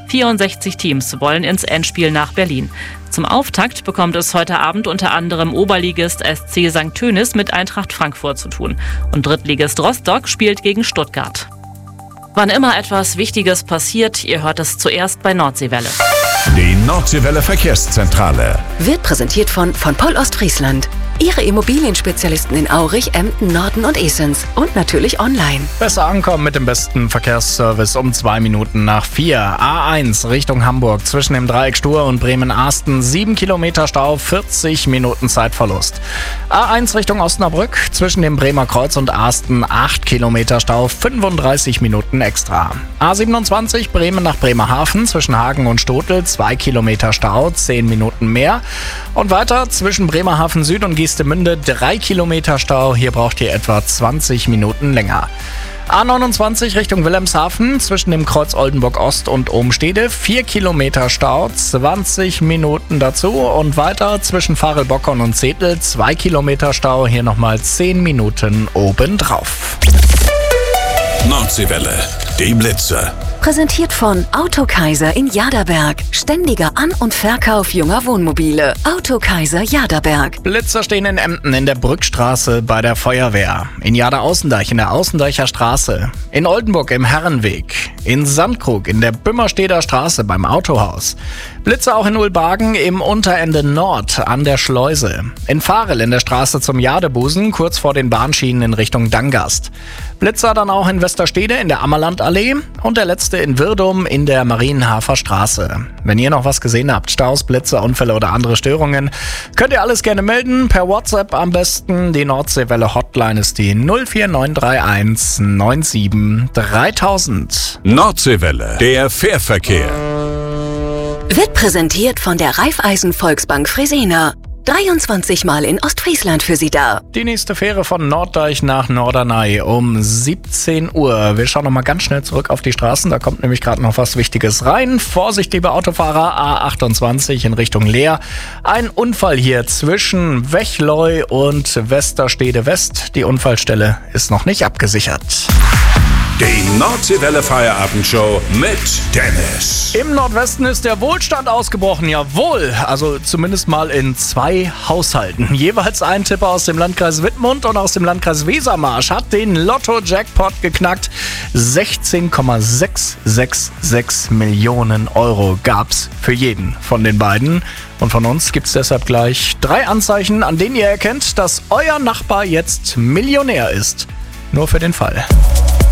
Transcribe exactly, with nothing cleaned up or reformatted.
vierundsechzig Teams wollen ins Endspiel nach Berlin. Zum Auftakt bekommt es heute Abend unter anderem Oberligist S C Sankt Tönis mit Eintracht Frankfurt zu tun. Und Drittligist Rostock spielt gegen Stuttgart. Wann immer etwas Wichtiges passiert, ihr hört es zuerst bei Nordseewelle. Die Nordseewelle Verkehrszentrale wird präsentiert von von Poll Ostfriesland. Ihre Immobilienspezialisten in Aurich, Emden, Norden und Esens. Und natürlich online. Besser ankommen mit dem besten Verkehrsservice um zwei Minuten nach vier. A eins Richtung Hamburg zwischen dem Dreieck Stur und Bremen-Arsten. sieben Kilometer Stau, vierzig Minuten Zeitverlust. A eins Richtung Osnabrück zwischen dem Bremer Kreuz und Arsten. acht Kilometer Stau, fünfunddreißig Minuten extra. A siebenundzwanzig Bremen nach Bremerhaven zwischen Hagen und Stotel. zwei Kilometer Stau, zehn Minuten mehr. Und weiter zwischen Bremerhaven Süd und Geestemünde drei Kilometer Stau. Hier braucht ihr etwa zwanzig Minuten länger. A neunundzwanzig Richtung Wilhelmshaven zwischen dem Kreuz Oldenburg Ost und Ohmstede. vier Kilometer Stau, zwanzig Minuten dazu. Und weiter zwischen Farelbockern und Zetel. zwei Kilometer Stau. Hier nochmal zehn Minuten obendrauf. Nordseewelle, die Blitze. Präsentiert von Autokaiser in Jaderberg. Ständiger An- und Verkauf junger Wohnmobile. Autokaiser Jaderberg. Blitzer stehen in Emden in der Brückstraße bei der Feuerwehr. In Jader-Außendeich in der Außendeicher Straße. In Oldenburg im Herrenweg. In Sandkrug in der Bümmersteder Straße beim Autohaus. Blitzer auch in Ulbagen im Unterende Nord an der Schleuse. In Farel in der Straße zum Jadebusen kurz vor den Bahnschienen in Richtung Dangast. Blitzer dann auch in Westerstede in der Ammerlandallee und der letzte in Wirdum in der Marienhafer Straße. Wenn ihr noch was gesehen habt, Staus, Blitze, Unfälle oder andere Störungen, könnt ihr alles gerne melden, per WhatsApp am besten. Die Nordseewelle Hotline ist die null vier neun drei eins neun sieben dreitausend. Nordseewelle, der Fährverkehr. Wird präsentiert von der Raiffeisen Volksbank Fresenier. dreiundzwanzig Mal in Ostfriesland für Sie da. Die nächste Fähre von Norddeich nach Norderney um siebzehn Uhr. Wir schauen noch mal ganz schnell zurück auf die Straßen. Da kommt nämlich gerade noch was Wichtiges rein. Vorsicht, liebe Autofahrer, A achtundzwanzig in Richtung Leer. Ein Unfall hier zwischen Wechleu und Westerstede West. Die Unfallstelle ist noch nicht abgesichert. Die Nordseewelle Feierabendshow mit Dennis. Im Nordwesten ist der Wohlstand ausgebrochen, jawohl. Also zumindest mal in zwei Haushalten. Jeweils ein Tipper aus dem Landkreis Wittmund und aus dem Landkreis Wesermarsch hat den Lotto-Jackpot geknackt. sechzehn Komma sechs sechs sechs Millionen Euro gab's für jeden von den beiden. Und von uns gibt's deshalb gleich drei Anzeichen, an denen ihr erkennt, dass euer Nachbar jetzt Millionär ist. Nur für den Fall.